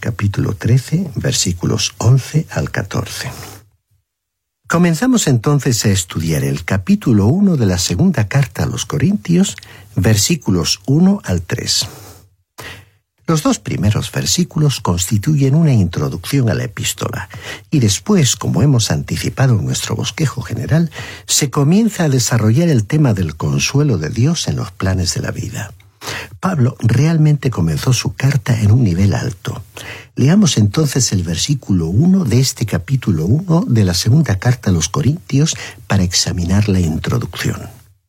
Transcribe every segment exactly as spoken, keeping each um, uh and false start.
capítulo trece, versículos once al catorce. Comenzamos entonces a estudiar el capítulo uno de la segunda carta a los Corintios, versículos uno al tres. Los dos primeros versículos constituyen una introducción a la epístola, y después, como hemos anticipado en nuestro bosquejo general, se comienza a desarrollar el tema del consuelo de Dios en los planes de la vida. Pablo realmente comenzó su carta en un nivel alto. Leamos entonces el versículo uno de este capítulo uno de la segunda carta a los Corintios para examinar la introducción.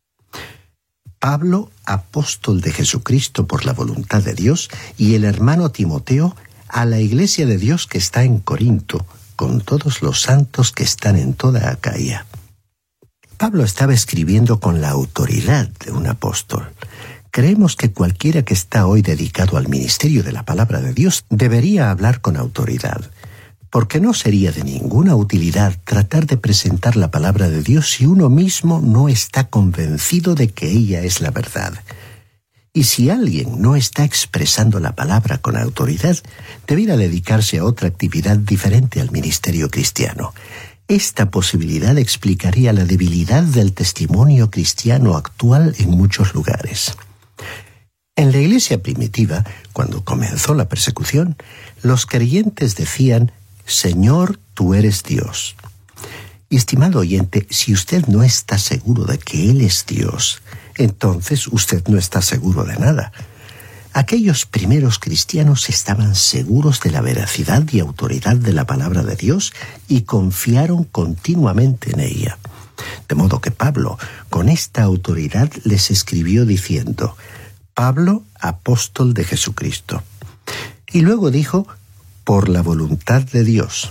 Pablo, apóstol de Jesucristo por la voluntad de Dios, y el hermano Timoteo, a la iglesia de Dios que está en Corinto, con todos los santos que están en toda Acaya. Pablo estaba escribiendo con la autoridad de un apóstol. Creemos que cualquiera que está hoy dedicado al ministerio de la palabra de Dios debería hablar con autoridad, porque no sería de ninguna utilidad tratar de presentar la palabra de Dios si uno mismo no está convencido de que ella es la verdad. Y si alguien no está expresando la palabra con autoridad, debiera dedicarse a otra actividad diferente al ministerio cristiano. Esta posibilidad explicaría la debilidad del testimonio cristiano actual en muchos lugares. En la iglesia primitiva, cuando comenzó la persecución, los creyentes decían: Señor, tú eres Dios. Y estimado oyente, si usted no está seguro de que Él es Dios, entonces usted no está seguro de nada. Aquellos primeros cristianos estaban seguros de la veracidad y autoridad de la palabra de Dios y confiaron continuamente en ella. De modo que Pablo, con esta autoridad, les escribió diciendo: Pablo, apóstol de Jesucristo. Y luego dijo: por la voluntad de Dios.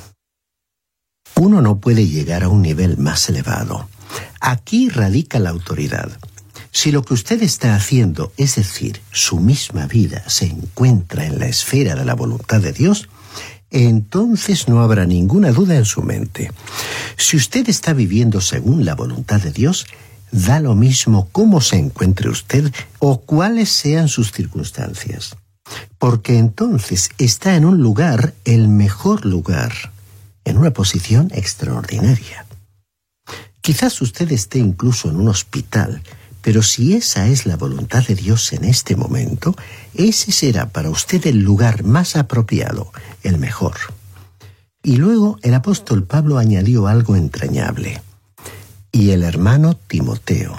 Uno no puede llegar a un nivel más elevado. Aquí radica la autoridad. Si lo que usted está haciendo, es decir, su misma vida, se encuentra en la esfera de la voluntad de Dios, entonces no habrá ninguna duda en su mente. Si usted está viviendo según la voluntad de Dios, da lo mismo cómo se encuentre usted o cuáles sean sus circunstancias, porque entonces está en un lugar, el mejor lugar, en una posición extraordinaria. Quizás usted esté incluso en un hospital, pero si esa es la voluntad de Dios en este momento, ese será para usted el lugar más apropiado, el mejor. Y luego el apóstol Pablo añadió algo entrañable: y el hermano Timoteo.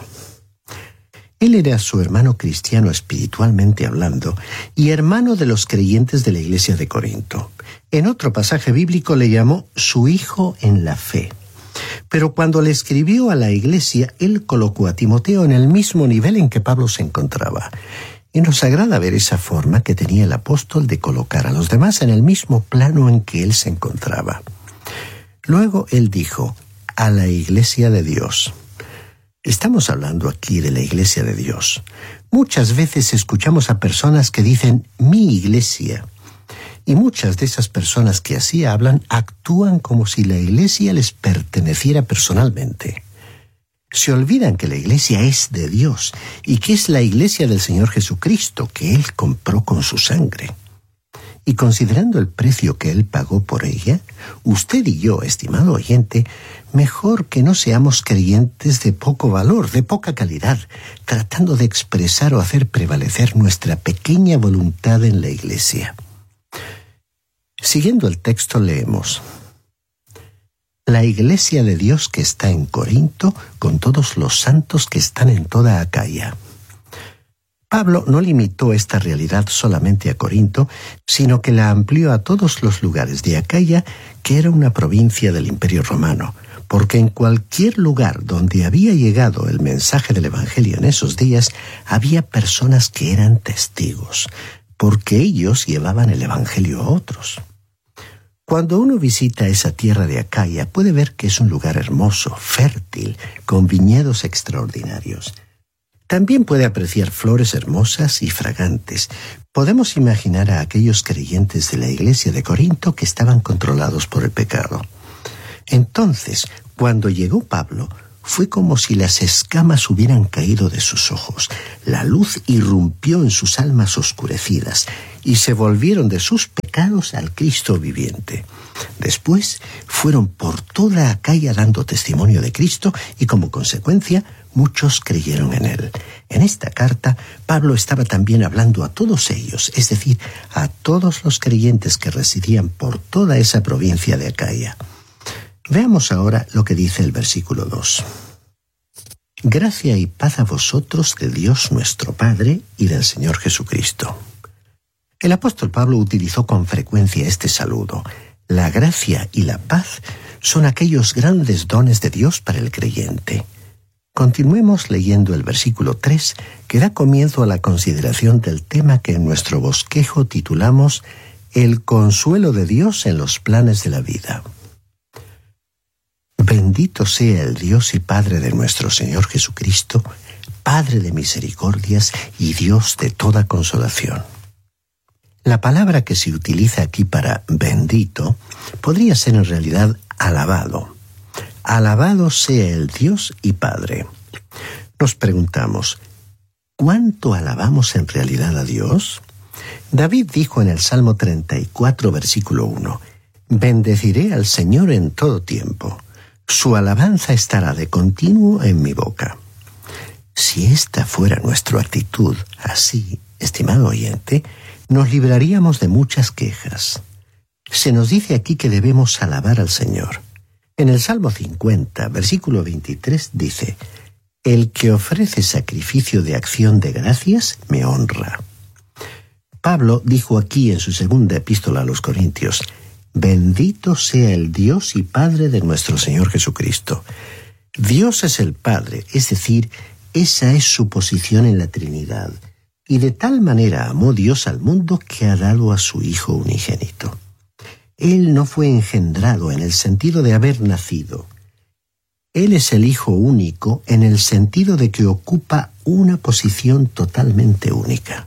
Él era su hermano cristiano espiritualmente hablando y hermano de los creyentes de la iglesia de Corinto. En otro pasaje bíblico le llamó su hijo en la fe. Pero cuando le escribió a la iglesia, él colocó a Timoteo en el mismo nivel en que Pablo se encontraba. Y nos agrada ver esa forma que tenía el apóstol de colocar a los demás en el mismo plano en que él se encontraba. Luego él dijo: a la iglesia de Dios. Estamos hablando aquí de la iglesia de Dios. Muchas veces escuchamos a personas que dicen mi iglesia, y muchas de esas personas que así hablan actúan como si la iglesia les perteneciera personalmente. Se olvidan que la iglesia es de Dios y que es la iglesia del Señor Jesucristo que Él compró con su sangre. Y considerando el precio que Él pagó por ella, usted y yo, estimado oyente, mejor que no seamos creyentes de poco valor, de poca calidad, tratando de expresar o hacer prevalecer nuestra pequeña voluntad en la iglesia. Siguiendo el texto leemos: la iglesia de Dios que está en Corinto, con todos los santos que están en toda Acaya. Pablo no limitó esta realidad solamente a Corinto, sino que la amplió a todos los lugares de Acaya, que era una provincia del Imperio Romano, porque en cualquier lugar donde había llegado el mensaje del Evangelio en esos días, había personas que eran testigos, porque ellos llevaban el Evangelio a otros. Cuando uno visita esa tierra de Acaya, puede ver que es un lugar hermoso, fértil, con viñedos extraordinarios. También puede apreciar flores hermosas y fragantes. Podemos imaginar a aquellos creyentes de la iglesia de Corinto que estaban controlados por el pecado. Entonces, cuando llegó Pablo, fue como si las escamas hubieran caído de sus ojos. La luz irrumpió en sus almas oscurecidas y se volvieron de sus pecados al Cristo viviente. Después fueron por toda Acaya dando testimonio de Cristo y como consecuencia muchos creyeron en él. En esta carta, Pablo estaba también hablando a todos ellos, es decir, a todos los creyentes que residían por toda esa provincia de Acaya. Veamos ahora lo que dice el versículo dos. Gracia y paz a vosotros de Dios nuestro Padre y del Señor Jesucristo. El apóstol Pablo utilizó con frecuencia este saludo. La gracia y la paz son aquellos grandes dones de Dios para el creyente. Continuemos leyendo el versículo tres, que da comienzo a la consideración del tema que en nuestro bosquejo titulamos El consuelo de Dios en los planes de la vida. Bendito sea el Dios y Padre de nuestro Señor Jesucristo, Padre de misericordias y Dios de toda consolación. La palabra que se utiliza aquí para bendito podría ser en realidad alabado. Alabado sea el Dios y Padre. Nos preguntamos, ¿cuánto alabamos en realidad a Dios? David dijo en el Salmo treinta y cuatro, versículo uno, Bendeciré al Señor en todo tiempo. Su alabanza estará de continuo en mi boca. Si esta fuera nuestra actitud, así, estimado oyente, nos libraríamos de muchas quejas. Se nos dice aquí que debemos alabar al Señor. En el Salmo cincuenta, versículo veintitrés, dice, El que ofrece sacrificio de acción de gracias, me honra. Pablo dijo aquí en su segunda epístola a los Corintios, Bendito sea el Dios y Padre de nuestro Señor Jesucristo. Dios es el Padre, es decir, esa es su posición en la Trinidad. Y de tal manera amó Dios al mundo que ha dado a su Hijo unigénito. Él no fue engendrado en el sentido de haber nacido. Él es el Hijo único en el sentido de que ocupa una posición totalmente única.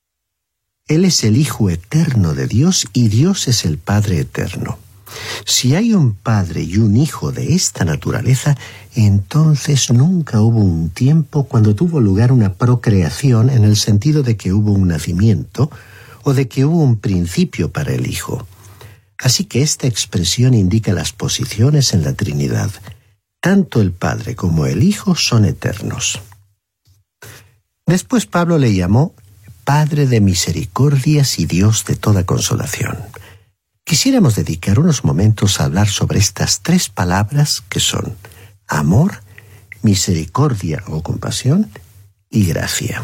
Él es el Hijo eterno de Dios y Dios es el Padre eterno. Si hay un Padre y un Hijo de esta naturaleza, entonces nunca hubo un tiempo cuando tuvo lugar una procreación en el sentido de que hubo un nacimiento o de que hubo un principio para el Hijo. Así que esta expresión indica las posiciones en la Trinidad. Tanto el Padre como el Hijo son eternos. Después Pablo le llamó Padre de misericordias y Dios de toda consolación. Quisiéramos dedicar unos momentos a hablar sobre estas tres palabras que son amor, misericordia o compasión y gracia.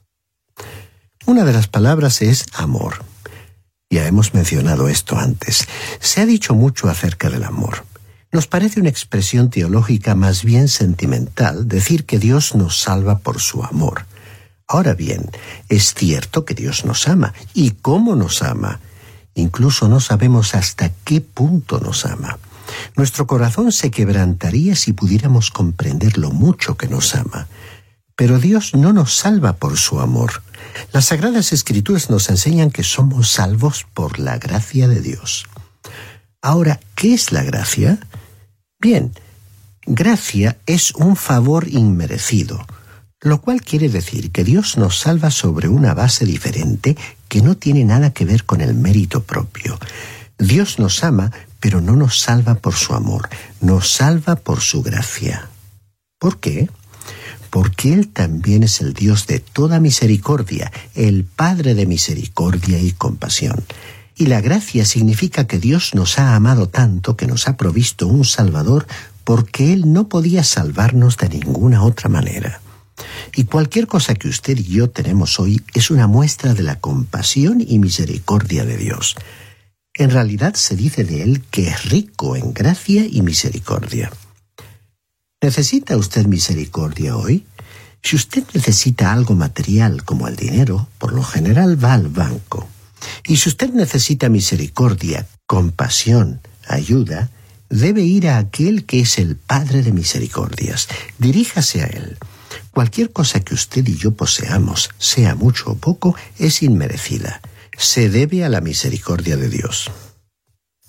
Una de las palabras es amor. Ya hemos mencionado esto antes. Se ha dicho mucho acerca del amor. Nos parece una expresión teológica más bien sentimental decir que Dios nos salva por su amor. Ahora bien, es cierto que Dios nos ama. ¿Y cómo nos ama? Incluso no sabemos hasta qué punto nos ama. Nuestro corazón se quebrantaría si pudiéramos comprender lo mucho que nos ama. Pero Dios no nos salva por su amor. Las Sagradas Escrituras nos enseñan que somos salvos por la gracia de Dios. Ahora, ¿qué es la gracia? Bien, gracia es un favor inmerecido, lo cual quiere decir que Dios nos salva sobre una base diferente que no tiene nada que ver con el mérito propio. Dios nos ama, pero no nos salva por su amor, nos salva por su gracia. ¿Por qué? Porque Él también es el Dios de toda misericordia, el Padre de misericordia y compasión. Y la gracia significa que Dios nos ha amado tanto que nos ha provisto un Salvador porque Él no podía salvarnos de ninguna otra manera. Y cualquier cosa que usted y yo tenemos hoy es una muestra de la compasión y misericordia de Dios. En realidad se dice de Él que es rico en gracia y misericordia. ¿Necesita usted misericordia hoy? Si usted necesita algo material como el dinero, por lo general va al banco. Y si usted necesita misericordia, compasión, ayuda, debe ir a aquel que es el Padre de misericordias. Diríjase a Él. Cualquier cosa que usted y yo poseamos, sea mucho o poco, es inmerecida. Se debe a la misericordia de Dios.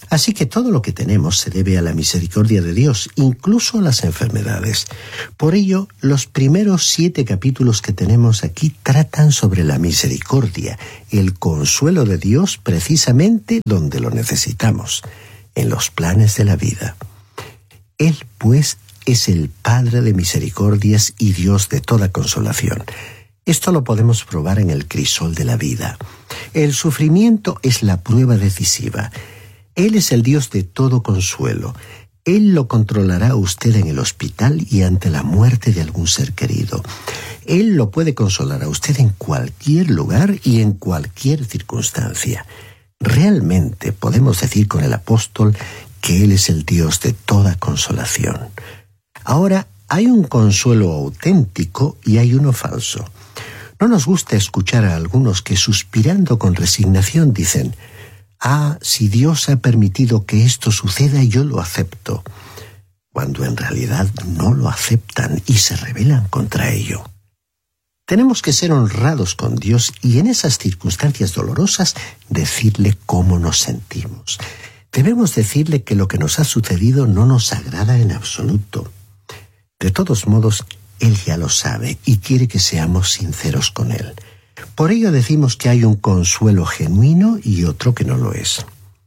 Así que todo lo que tenemos se debe a la misericordia de Dios, incluso las enfermedades. Por ello, los primeros siete capítulos que tenemos aquí tratan sobre la misericordia, el consuelo de Dios precisamente donde lo necesitamos, en los planes de la vida. Él, pues, es el Padre de misericordias y Dios de toda consolación. Esto lo podemos probar en el crisol de la vida. El sufrimiento es la prueba decisiva. Él es el Dios de todo consuelo. Él lo controlará a usted en el hospital y ante la muerte de algún ser querido. Él lo puede consolar a usted en cualquier lugar y en cualquier circunstancia. Realmente podemos decir con el apóstol que Él es el Dios de toda consolación. Ahora, hay un consuelo auténtico y hay uno falso. No nos gusta escuchar a algunos que, suspirando con resignación, dicen: «Ah, si Dios ha permitido que esto suceda, yo lo acepto», cuando en realidad no lo aceptan y se rebelan contra ello. Tenemos que ser honrados con Dios y en esas circunstancias dolorosas decirle cómo nos sentimos. Debemos decirle que lo que nos ha sucedido no nos agrada en absoluto. De todos modos, Él ya lo sabe y quiere que seamos sinceros con Él. Por ello decimos que hay un consuelo genuino y otro que no lo es.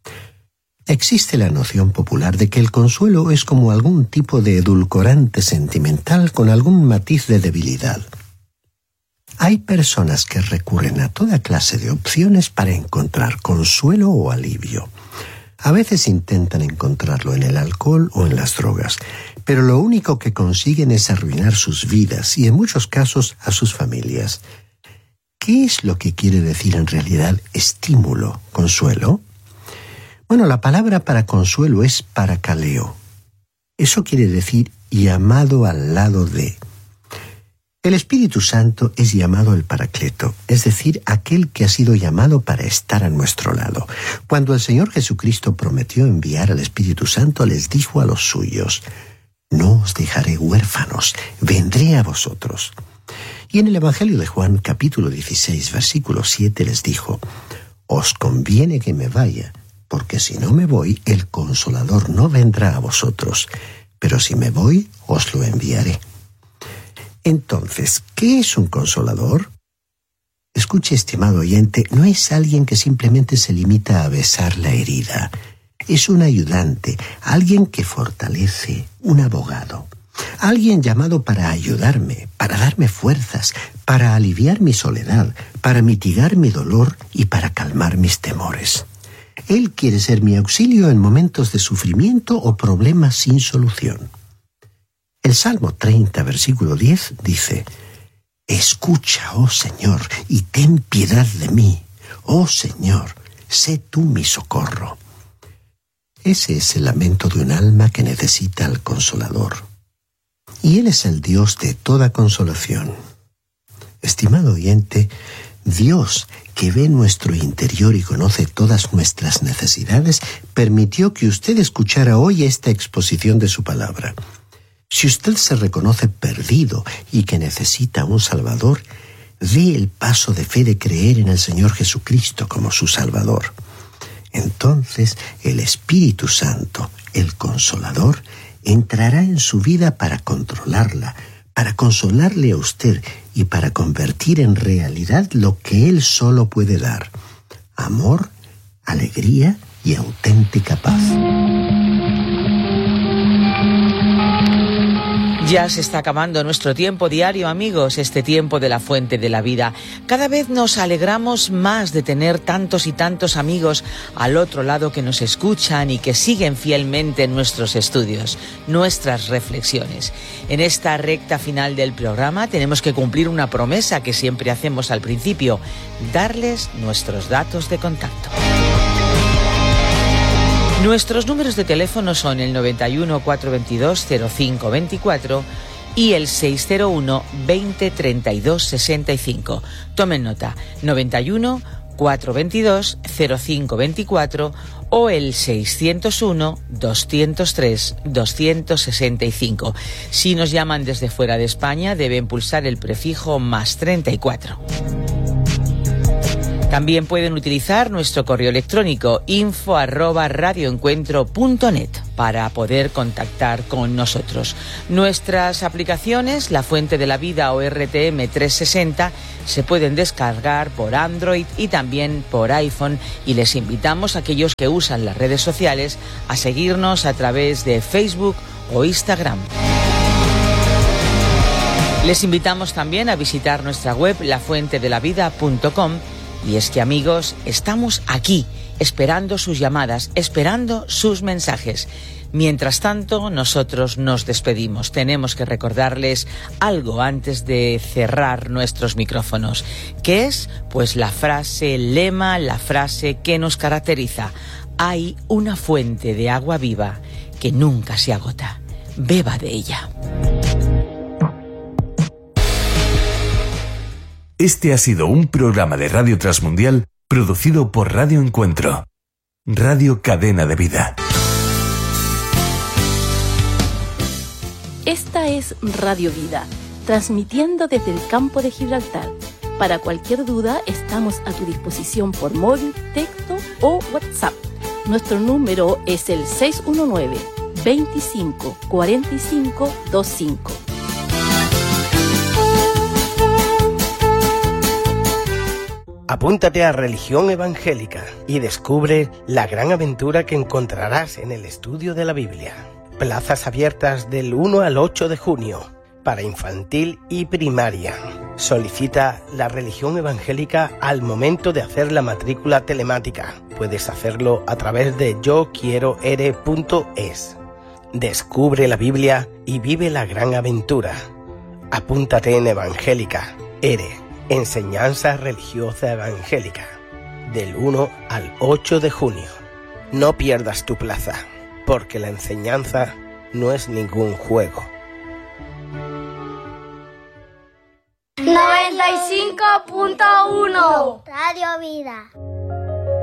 Existe la noción popular de que el consuelo es como algún tipo de edulcorante sentimental con algún matiz de debilidad. Hay personas que recurren a toda clase de opciones para encontrar consuelo o alivio. A veces intentan encontrarlo en el alcohol o en las drogas, pero lo único que consiguen es arruinar sus vidas y en muchos casos a sus familias. ¿Qué es lo que quiere decir en realidad estímulo, consuelo? Bueno, la palabra para consuelo es parakaleo. Eso quiere decir llamado al lado de. El Espíritu Santo es llamado el Paracleto, es decir, aquel que ha sido llamado para estar a nuestro lado. Cuando el Señor Jesucristo prometió enviar al Espíritu Santo, les dijo a los suyos: «No os dejaré huérfanos, vendré a vosotros». Y en el Evangelio de Juan, capítulo dieciséis, versículo siete, les dijo: «Os conviene que me vaya, porque si no me voy, el Consolador no vendrá a vosotros, pero si me voy, os lo enviaré». Entonces, ¿qué es un consolador? Escuche, estimado oyente, no es alguien que simplemente se limita a besar la herida. Es un ayudante, alguien que fortalece, un abogado. Alguien llamado para ayudarme, para darme fuerzas, para aliviar mi soledad, para mitigar mi dolor y para calmar mis temores. Él quiere ser mi auxilio en momentos de sufrimiento o problemas sin solución. El Salmo treinta, versículo diez, dice: «Escucha, oh Señor, y ten piedad de mí. Oh Señor, sé tú mi socorro». Ese es el lamento de un alma que necesita al Consolador. Y Él es el Dios de toda consolación. Estimado oyente, Dios, que ve nuestro interior y conoce todas nuestras necesidades, permitió que usted escuchara hoy esta exposición de su palabra. Si usted se reconoce perdido y que necesita un Salvador, dé el paso de fe de creer en el Señor Jesucristo como su Salvador. Entonces el Espíritu Santo, el Consolador, entrará en su vida para controlarla, para consolarle a usted y para convertir en realidad lo que Él solo puede dar: amor, alegría y auténtica paz. Ya se está acabando nuestro tiempo diario, amigos, este tiempo de la fuente de la vida. Cada vez nos alegramos más de tener tantos y tantos amigos al otro lado que nos escuchan y que siguen fielmente nuestros estudios, nuestras reflexiones. En esta recta final del programa tenemos que cumplir una promesa que siempre hacemos al principio: darles nuestros datos de contacto. Nuestros números de teléfono son el noventa y uno, cuatrocientos veintidós, cero cinco veinticuatro y el seiscientos uno, veinte, treinta y dos, sesenta y cinco. Tomen nota: noventa y uno, cuatrocientos veintidós, cero cinco veinticuatro o el seiscientos uno, doscientos tres, doscientos sesenta y cinco. Si nos llaman desde fuera de España, deben pulsar el prefijo más treinta y cuatro. También pueden utilizar nuestro correo electrónico info arroba radioencuentro punto net para poder contactar con nosotros. Nuestras aplicaciones, La Fuente de la Vida o R T M trescientos sesenta, se pueden descargar por Android y también por iPhone, y les invitamos a aquellos que usan las redes sociales a seguirnos a través de Facebook o Instagram. Les invitamos también a visitar nuestra web la fuente de la vida punto com. Y es que, amigos, estamos aquí, esperando sus llamadas, esperando sus mensajes. Mientras tanto, nosotros nos despedimos. Tenemos que recordarles algo antes de cerrar nuestros micrófonos, que es, pues, la frase lema, la frase que nos caracteriza. Hay una fuente de agua viva que nunca se agota. Beba de ella. Este ha sido un programa de Radio Transmundial producido por Radio Encuentro, Radio Cadena de Vida. Esta es Radio Vida, transmitiendo desde el campo de Gibraltar. Para cualquier duda, estamos a tu disposición por móvil, texto o WhatsApp. Nuestro número es el seis uno nueve, veinticinco, cuarenta y cinco, veinticinco. Apúntate a Religión Evangélica y descubre la gran aventura que encontrarás en el estudio de la Biblia. Plazas abiertas del uno al ocho de junio para infantil y primaria. Solicita la Religión Evangélica al momento de hacer la matrícula telemática. Puedes hacerlo a través de yo quiero ere punto es. Descubre la Biblia y vive la gran aventura. Apúntate en Evangélica, Ere. Enseñanza Religiosa Evangélica, del uno al ocho de junio. No pierdas tu plaza, porque la enseñanza no es ningún juego. noventa y cinco punto uno Radio Vida.